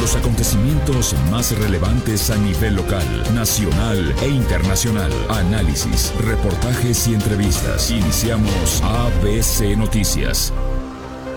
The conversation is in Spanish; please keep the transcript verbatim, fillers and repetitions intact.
Los acontecimientos más relevantes a nivel local, nacional e internacional. Análisis, reportajes y entrevistas. Iniciamos A B C Noticias.